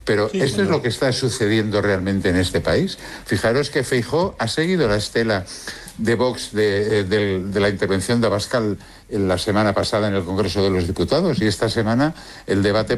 Pero Sí, esto es lo que está sucediendo realmente en este país. Fijaros que Feijóo ha seguido la estela de Vox de la intervención de Abascal la semana pasada en el Congreso de los Diputados, y esta semana el debate